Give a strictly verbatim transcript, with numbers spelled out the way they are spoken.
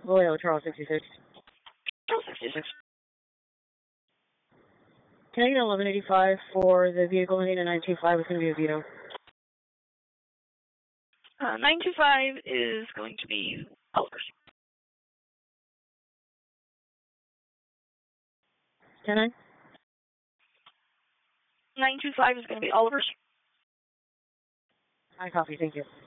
Royal Charles sixty-six. Charles sixty-six. Can I get eleven eighty-five for the vehicle ending in nine two five? It's going to be a Vito. Uh, nine two five is going to be Oliver's. Can I? nine two five is going to be Oliver's. I copy, thank you.